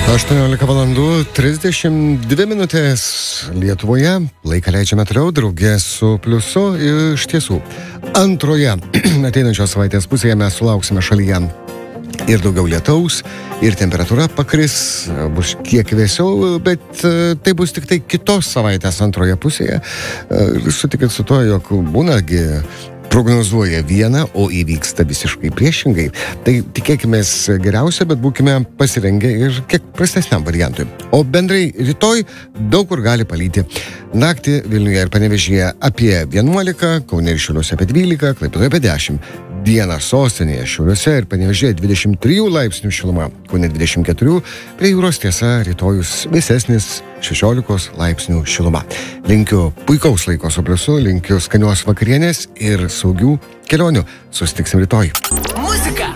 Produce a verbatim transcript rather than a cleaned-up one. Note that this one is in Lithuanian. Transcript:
aštuoniolika valandų trisdešimt dvi minutės Lietuvoje. Laiką leidžiame toliau draugė su Pliusu. Iš tiesų, antroje ateinančios savaitės pusėje mes sulauksime šalyje ir daugiau lietaus, ir temperatūra pakris, bus kiek vėsiau, bet tai bus tik tai kitos savaitės antroje pusėje. Sutikit su to, jog būnagi prognozuoja vieną, o įvyksta visiškai priešingai. Tai tikėkimės geriausia, bet būkime pasirengę ir kiek prastesniam variantui. O bendrai rytoj daug kur gali palyti. Naktį Vilniuje ir Panevėžyje apie vienuolika, Kaune ir Šiauliuose apie dvylika, Klaipėdoje apie dešimt. Dieną sostinėje Šiauliuose ir Panevėžyje dvidešimt trijų laipsnių šiluma, Kaune dvidešimt keturių, prie jūros tiesa rytojus vėsesnis šešiolikos laipsnių šiluma. Linkiu puikaus laiko su Pliusu, linkiu skanios vakarienės ir saugių kelionių. Susitiksim rytoj. Muzika